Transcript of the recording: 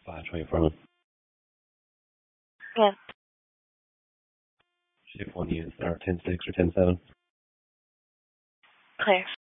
524. Yeah. Shift 1 units are 10-6 or 10-7. Clear.